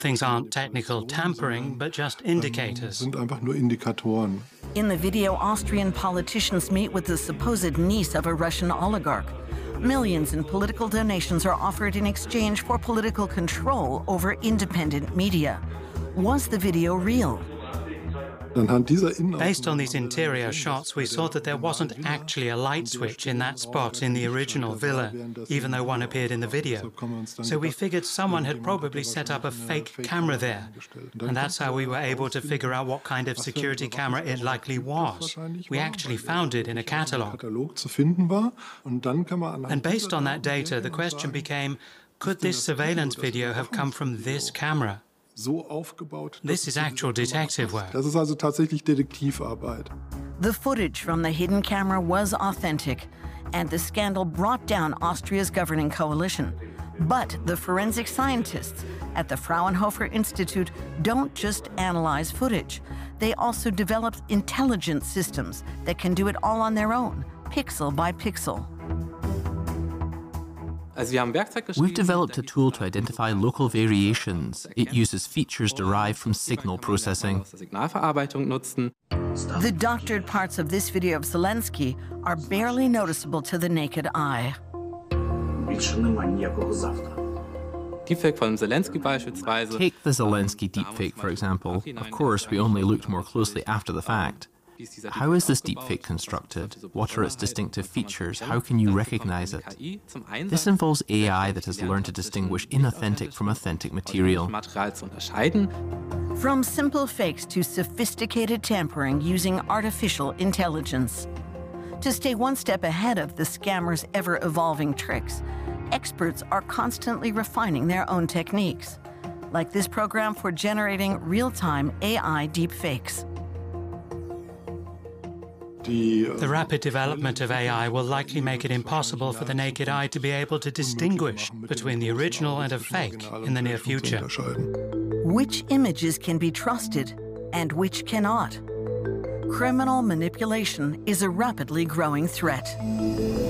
Things aren't technical tampering, but just indicators. Sind einfach nur Indikatoren. In the video, Austrian politicians meet with the supposed niece of a Russian oligarch. Millions in political donations are offered in exchange for political control over independent media. Was the video real? Based on these interior shots, we saw that there wasn't actually a light switch in that spot in the original villa, even though one appeared in the video. So we figured someone had probably set up a fake camera there, and that's how we were able to figure out what kind of security camera it likely was. We actually found it in a catalogue. And based on that data, the question became, could this surveillance video have come from this camera? This is actual detective work. Das ist also tatsächlich Detektivarbeit. The footage from the hidden camera was authentic, and the scandal brought down Austria's governing coalition. But the forensic scientists at the Fraunhofer Institute don't just analyze footage. They also developed intelligence systems that can do it all on their own, pixel by pixel. We've developed a tool to identify local variations. It uses features derived from signal processing. The doctored parts of this video of Zelensky are barely noticeable to the naked eye. Take the Zelensky deepfake, for example. Of course, we only looked more closely after the fact. How is this deepfake constructed? What are its distinctive features? How can you recognize it? This involves AI that has learned to distinguish inauthentic from authentic material. From simple fakes to sophisticated tampering using artificial intelligence. To stay one step ahead of the scammers' ever-evolving tricks, experts are constantly refining their own techniques, like this program for generating real-time AI deepfakes. The rapid development of AI will likely make it impossible for the naked eye to be able to distinguish between the original and a fake in the near future. Which images can be trusted and which cannot? Criminal manipulation is a rapidly growing threat.